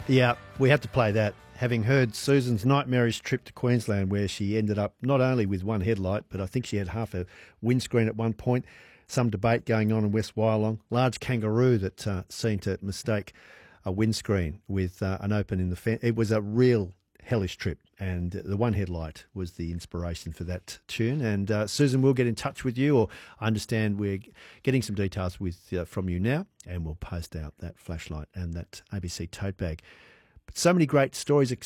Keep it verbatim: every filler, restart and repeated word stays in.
Yeah, we have to play that. Having heard Susan's nightmarish trip to Queensland, where she ended up not only with one headlight, but I think she had half a windscreen at one point. Some debate going on in West Wyalong. Large kangaroo that uh, seemed to mistake a windscreen with uh, an open in the fence. It was a real hellish trip, and the one headlight was the inspiration for that tune. And uh, Susan, we'll get in touch with you, or I understand we're getting some details with uh, from you now, and we'll post out that flashlight and that A B C tote bag. But so many great stories